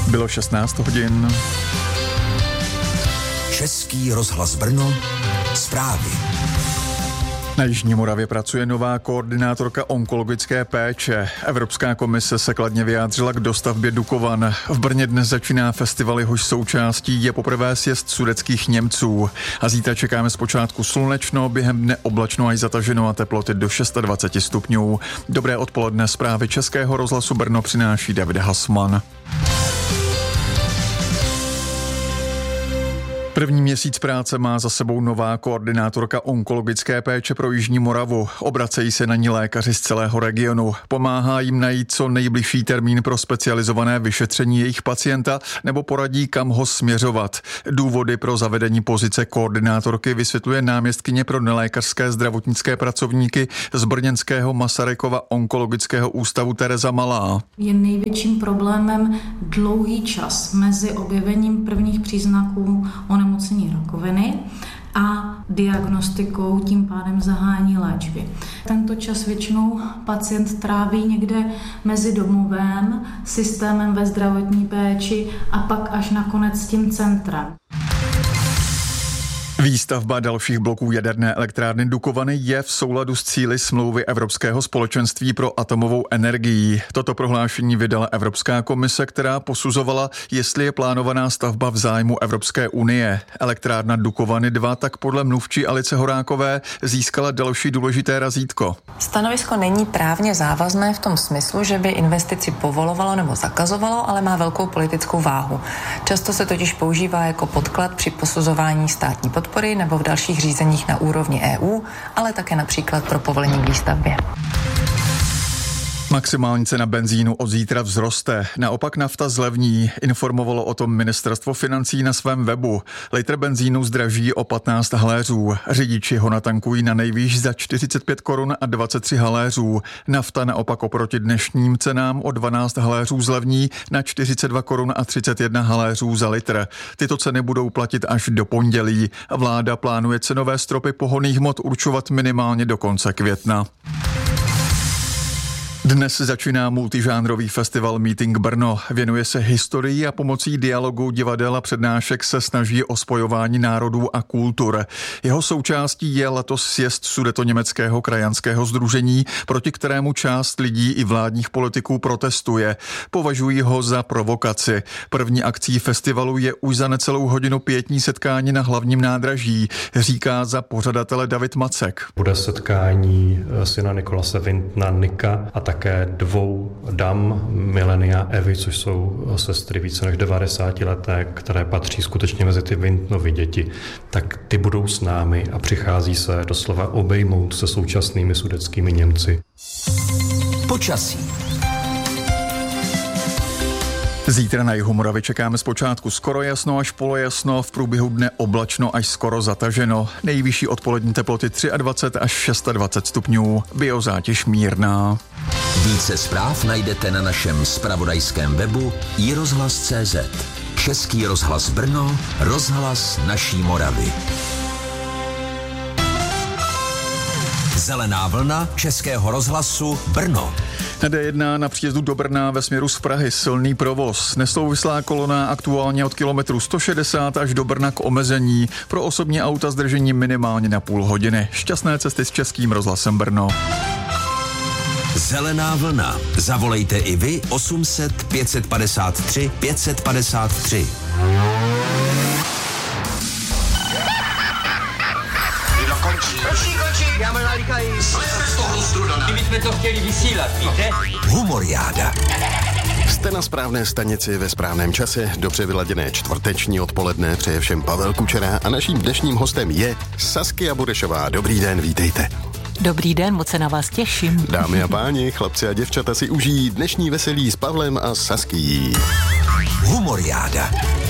Bylo 16 hodin. Český rozhlas Brno, zprávy. Na Jižní Moravě pracuje nová koordinátorka onkologické péče. Evropská komise se kladně vyjádřila k dostavbě Dukovan. V Brně dnes začíná festival, jehož součástí je poprvé sjezd sudetských Němců. A zítra čekáme zpočátku slunečno, během dne oblačno až zataženo a teploty do 26 stupňů. Dobré odpoledne, zprávy Českého rozhlasu Brno přináší David Hasman. První měsíc práce má za sebou nová koordinátorka onkologické péče pro Jižní Moravu. Obracejí se na ní lékaři z celého regionu. Pomáhá jim najít co nejbližší termín pro specializované vyšetření jejich pacienta nebo poradí, kam ho směřovat. Důvody pro zavedení pozice koordinátorky vysvětluje náměstkyně pro nelékařské zdravotnické pracovníky z brněnského Masarykova onkologického ústavu Tereza Malá. Je největším problémem dlouhý čas mezi objevením prvních příznaků onemocnění rakoviny a diagnostikou, tím pádem zahání léčby. Tento čas většinou pacient tráví někde mezi domovem, systémem ve zdravotní péči a pak až nakonec s tím centrem. Výstavba dalších bloků jaderné elektrárny Dukovany je v souladu s cíli smlouvy Evropského společenství pro atomovou energii. Toto prohlášení vydala Evropská komise, která posuzovala, jestli je plánovaná stavba v zájmu Evropské unie. Elektrárna Dukovany 2 tak podle mluvčí Alice Horákové získala další důležité razítko. Stanovisko není právně závazné v tom smyslu, že by investici povolovalo nebo zakazovalo, ale má velkou politickou váhu. Často se totiž používá jako podklad při posuzování státní podpory nebo v dalších řízeních na úrovni EU, ale také například pro povolení k výstavbě. Maximální cena benzínu od zítra vzroste, naopak nafta zlevní, informovalo o tom ministerstvo financí na svém webu. Litr benzínu zdraží o 15 haléřů. Řidiči ho natankují na nejvýš za 45 korun a 23 haléřů. Nafta naopak oproti dnešním cenám o 12 haléřů zlevní na 42 korun a 31 haléřů za litr. Tyto ceny budou platit až do pondělí. Vláda plánuje cenové stropy pohonných hmot určovat minimálně do konce května. Dnes začíná multižánrový festival Meeting Brno. Věnuje se historii a pomocí dialogu, divadel a přednášek se snaží o spojování národů a kultur. Jeho součástí je letos sjezd Sudetoněmeckého krajanského sdružení, proti kterému část lidí i vládních politiků protestuje. Považují ho za provokaci. První akcí festivalu je už za necelou hodinu pietní setkání na hlavním nádraží, říká za pořadatele David Macek. Bude setkání syna Nikolase Wintna Nika a také dvou dam Milenia Evy, což jsou sestry více než 90 leté, které patří skutečně mezi ty Wintnovy děti, tak ty budou s námi a přichází se doslova obejmout se současnými sudetskými Němci. Počasí. Zítra na jihu Moravy čekáme zpočátku skoro jasno až polojasno, v průběhu dne oblačno až skoro zataženo. Nejvyšší odpolední teploty 23 až 26 stupňů, biozátěž mírná. Více zpráv najdete na našem zpravodajském webu iRozhlas.cz. Český rozhlas Brno, rozhlas naší Moravy. Zelená vlna Českého rozhlasu Brno. Na D1 na příjezdu do Brna ve směru z Prahy silný provoz. Nesouvislá kolona aktuálně od kilometru 160 až do Brna k omezení. Pro osobní auta zdržení minimálně na půl hodiny. Šťastné cesty s Českým rozhlasem Brno. Zelená vlna. Zavolejte i vy 800 553 553. Končí, já možná líkají. My jsme to chtěli vysílat, víte? Humoriáda. Jste na správné stanici ve správném čase, dobře vyladěné čtvrteční odpoledne, přeje všem Pavel Kučera a naším dnešním hostem je Saskia Burešová. Dobrý den, vítejte. Dobrý den, moc se na vás těším. Dámy a páni, chlapci a děvčata si užijí dnešní veselí s Pavlem a Saskií. Humoriáda.